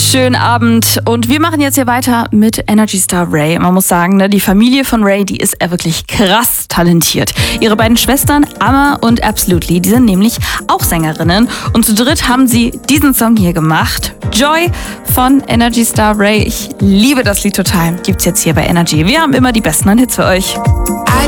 Schönen Abend und wir machen jetzt hier weiter mit Energy Star Ray. Man muss sagen, ne, die Familie von Ray, die ist wirklich krass talentiert. Ihre beiden Schwestern Amma und Absolutely, die sind nämlich auch Sängerinnen und zu dritt haben sie diesen Song hier gemacht. Joy von Energy Star Ray. Ich liebe das Lied total. Gibt's jetzt hier bei Energy. Wir haben immer die besten Hits für euch. I